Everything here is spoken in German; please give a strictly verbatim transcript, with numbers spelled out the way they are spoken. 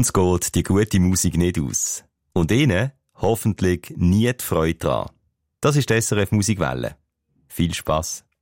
Uns geht die gute Musik nicht aus. Und Ihnen hoffentlich nie die Freude dran. Das ist die S R F Musikwelle. Viel Spass.